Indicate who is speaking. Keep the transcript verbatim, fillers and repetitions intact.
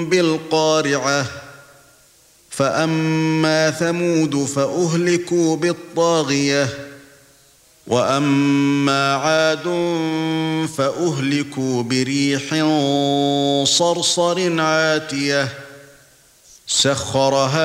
Speaker 1: بالقارعة فأما ثمود فأهلكوا بالطاغية وأما عاد فأهلكوا بريح صرصر عاتية سخرها